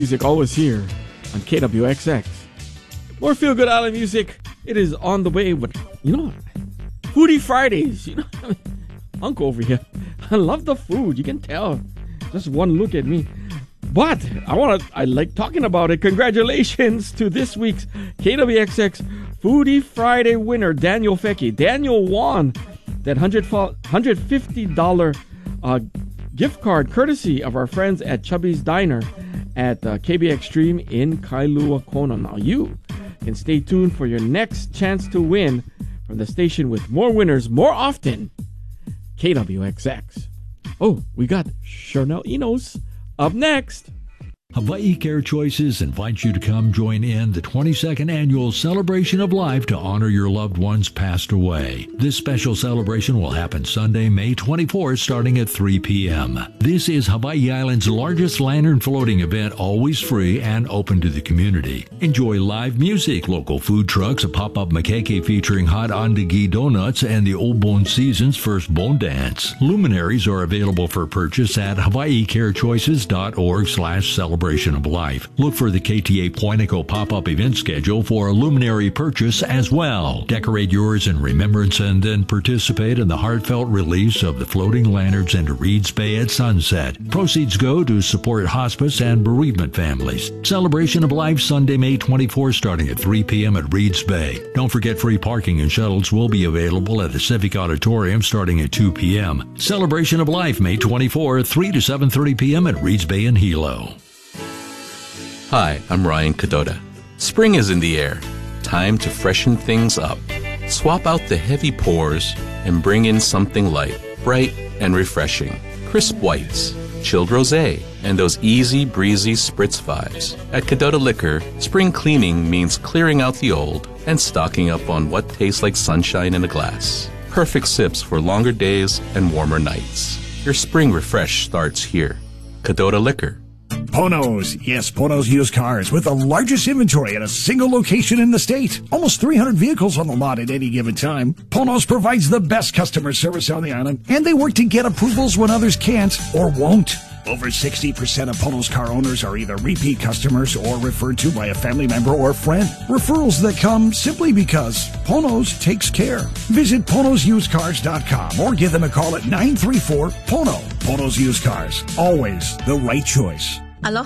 Music always here on KWXX. More Feel Good Island music. It is on the way, but Foodie Fridays. Uncle over here. I love the food. You can tell. Just one look at me. But I like talking about it. Congratulations to this week's KWXX Foodie Friday winner, Daniel Fecky. Daniel won that $150 gift card courtesy of our friends at Chubby's Diner at KB Extreme in Kailua Kona. Now you can stay tuned for your next chance to win from the station with more winners more often. KWXX. Oh, we got Charnel Enos up next. Hawaii Care Choices invites you to come join in the 22nd Annual Celebration of Life to honor your loved ones passed away. This special celebration will happen Sunday, May 24th, starting at 3 p.m. This is Hawaii Island's largest lantern floating event, always free and open to the community. Enjoy live music, local food trucks, a pop-up makeke featuring hot andigi donuts, and the Old Bone Season's first bone dance. Luminaries are available for purchase at hawaiicarechoices.org/celebration of life. Look for the KTA Poinico pop-up event schedule for a luminary purchase as well. Decorate yours in remembrance and then participate in the heartfelt release of the floating lanterns into Reeds Bay at sunset. Proceeds go to support hospice and bereavement families. Celebration of Life Sunday, May 24th, starting at 3 p.m. at Reeds Bay. Don't forget free parking and shuttles will be available at the Civic Auditorium starting at 2 p.m. Celebration of Life, May 24th, 3 to 7:30 p.m. at Reeds Bay in Hilo. Hi, I'm Ryan Cadota. Spring is in the air. Time to freshen things up. Swap out the heavy pours and bring in something light, bright, and refreshing. Crisp whites, chilled rosé, and those easy breezy spritz vibes. At Cadota Liquor, spring cleaning means clearing out the old and stocking up on what tastes like sunshine in a glass. Perfect sips for longer days and warmer nights. Your spring refresh starts here. Cadota Liquor. Ponos. Yes, Ponos Used Cars with the largest inventory at a single location in the state. Almost 300 vehicles on the lot at any given time. Ponos provides the best customer service on the island, and they work to get approvals when others can't or won't. Over 60% of Ponos car owners are either repeat customers or referred to by a family member or friend. Referrals that come simply because Ponos takes care. Visit PonosUsedCars.com or give them a call at 934-PONO. Ponos Used Cars. Always the right choice.